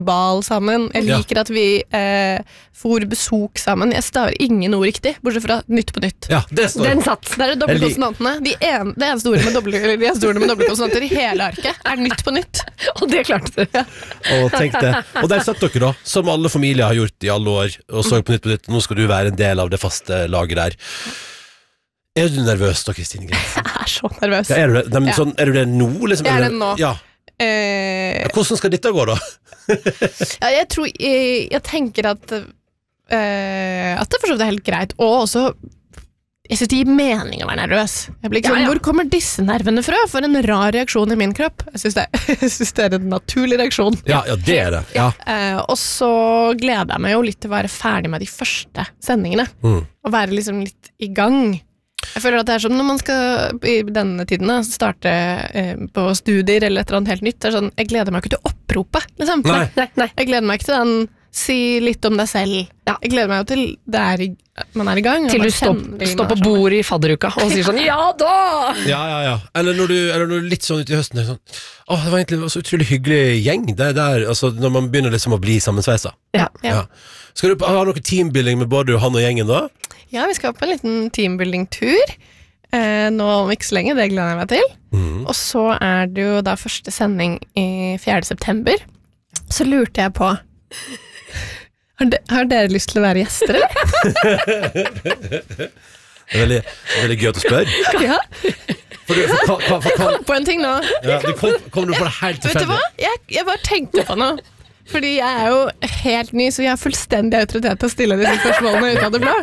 bal sammen. Jeg liker at vi får besok sammen. Jeg staver ingen ord riktig, bortsett fra Nytt på Nytt. Ja, det står. Den satt. Der dobbeltkonsonantene. Det eneste ordet med dobbeltkonsonanter I hele arket Nytt på Nytt. Og det klarte du. Ja. Og tenk det. Og der satt dere da, som alle familier har gjort I alle år, og så på Nytt. Nå skal du være en del av det faste laget der. Du nervøs da, Kristine Grensen? Jeg så nervøs. Ja, du det? Nei, sånn, du det nå? Liksom? Jeg det nå. Ja. Hvordan skal dette gå da? Ja, jeg tenker at det for så vidt helt greit, og også jeg synes det gir mening å være nervøs. Jeg blir ikke sånn, hvor kommer disse nervene fra? For en rar reaksjon I min kropp. Jeg synes det en naturlig reaksjon. Ja, det det. Ja. Og så gleder jeg meg jo litt til å være ferdig med de første sendingene. Og være liksom litt I gang. Jeg føler at det som når man skal I denne tiden starte på studier eller et eller annet helt nytt. Det sånn, jeg gleder meg ikke til oppropet. Liksom. Nei. Jeg gleder meg ikke til den si litt om deg selv. Ja. Jeg gleder meg jo til det man I gang. Til du står på bord I fadderuka og sier sånn, ja da! Ja. Eller når du litt sånn ut I høsten, sånn, det var egentlig så utrolig hyggelig gjeng. Det der, altså, når man begynner liksom å bli sammensveisa. Ja. Skal du ha noe teambuilding med både han og gjengen da? Ja, vi skal på en liten teambuilding-tur. Nå om ikke så lenge, det gleder jeg meg til. Og så det jo da første sending I 4. september. Så lurte jeg på Har dere lyst til å være gjester, eller? Det veldig gøy at du spør. Ja. Jeg kom på en ting nå. Ja, kom du på det helt tilfeldig? Vet du hva? Jeg bare tenkte på noe. Fordi jeg jo helt ny, så jeg har fullstendig autoritet til å stille disse spørsmålene ut av det blå.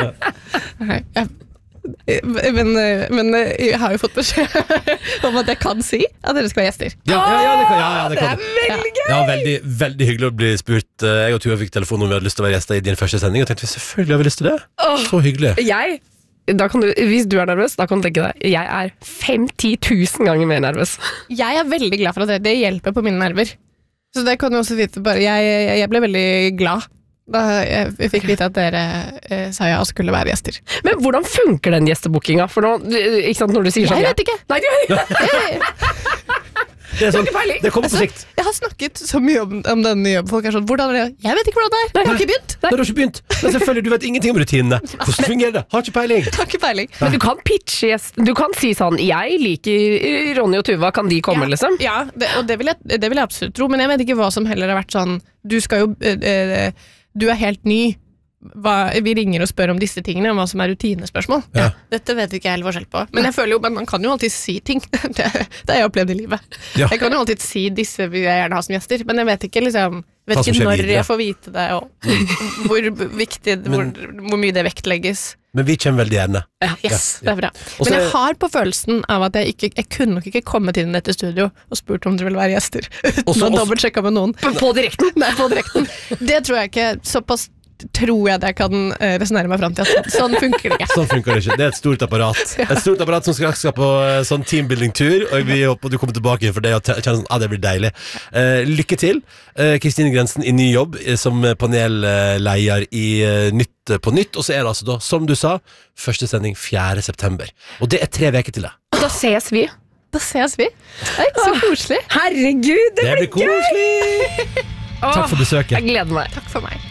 Men jeg har jo fått beskjed om at jeg kan si at dere skal være gjester. Ja, det kan. Det veldig gøy! Ja, veldig, veldig hyggelig å bli spurt. Jeg og Tuva fikk telefon om vi hadde lyst til å være gjester I din første sending, og tenkte vi selvfølgelig har vi lyst til det. Så hyggelig. Hvis du nervøs, da kan du tenke deg, jeg 5-10 000 ganger mer nervøs. Jeg veldig glad for at det hjelper på mine nerver. Så det kan du også vite, bare jeg ble veldig glad da jeg fikk vite at dere sa ja og skulle være gjester. Men hvordan funker den gjestebookinga? For nå, ikke sant, når du sier sånn... Jeg vet ikke. Nei, du vet ikke. Det sånn, det kommer på sikt. Jeg har snakket så mye om denne jobben. Folk sånn, hvordan det? Jeg vet ikke hvordan det Jeg har ikke begynt. Nei, du har ikke begynt. Men selvfølgelig, du vet ingenting om rutinene. Hvordan fungerer det? Har ikke peiling. Men du kan pitche gjest. Du kan si sånn, jeg liker Ronny og Tuva, kan de komme liksom? Ja, og det vil jeg absolutt tro. Men jeg vet ikke hva som heller har vært sånn, du skal jo... Du helt ny. Vi ringer og spør om disse tingene, om hva som rutinespørsmål. Ja. Dette vet ikke jeg heller forskjell på. Men jeg føler jo, man kan jo alltid si ting. Det har jeg opplevd I livet. Ja. Jeg kan jo alltid si disse vil jeg gjerne ha som gjester, men jeg vet ikke liksom, når jeg får vite det, og hvor viktig, hvor mye det vektlegges. Men vi kommer veldig gjerne. Yes, det bra. Men jeg har på følelsen av at jeg kunne nok ikke kommet inn I dette studio og spurt om dere vil være gjester, uten å dobbeltsjekke med noen. På direkten? Nei, på direkten. Det tror jeg ikke, såpass tror jeg det kan resonere meg frem til at sånn funker det ikke. Sånn funker det ikke. Det et stort apparat. Et stort apparat som skal på sånn teambuilding-tur, og vi håper du kommer tilbake for det og kjenner sånn, det blir deilig. Lykke til. Kristine Grensen I ny jobb som panellleier I Nytt på Nytt, og så det altså da, som du sa, første sending 4. september. Og det 3 uker til det. Da ses vi. Så koselig. Herregud, det blir koselig. Takk for besøket. Jeg gleder meg. Takk for meg.